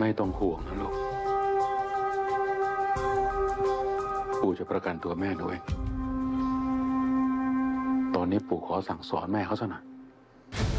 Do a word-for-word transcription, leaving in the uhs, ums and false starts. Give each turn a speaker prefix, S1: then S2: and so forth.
S1: ไม่ต้องห่วงนะลูกปู่จะประกันตัวแม่ด้วยตอนนี้ปู่ขอสั่งสอนแม่เขาซะหน่อย